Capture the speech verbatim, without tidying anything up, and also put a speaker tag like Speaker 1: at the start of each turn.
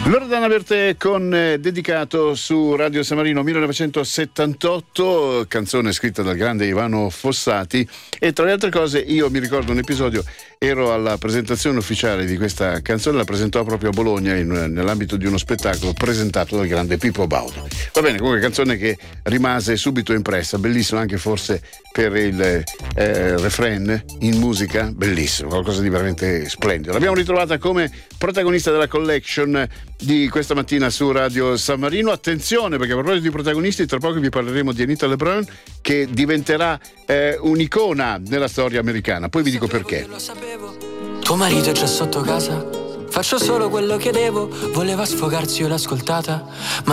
Speaker 1: Loredana Bertè con eh, dedicato su Radio San Marino millenovecentosettantotto, canzone scritta dal grande Ivano Fossati. E tra le altre cose io mi ricordo un episodio, ero alla presentazione ufficiale di questa canzone, la presentò proprio a Bologna in, nell'ambito di uno spettacolo presentato dal grande Pippo Baudo. Va bene, comunque canzone che rimase subito impressa, bellissima anche forse per il eh, refrain in musica, bellissimo, qualcosa di veramente splendido. L'abbiamo ritrovata come protagonista della collection di questa mattina su Radio San Marino. Attenzione, perché a proposito di protagonisti, tra poco vi parleremo di Anita LeBron, che diventerà eh, un'icona nella storia americana. Poi vi dico perché.
Speaker 2: Lo sapevo, tuo marito è già sotto casa, faccio solo quello che devo, voleva sfogarsi, io l'ho ascoltata, ma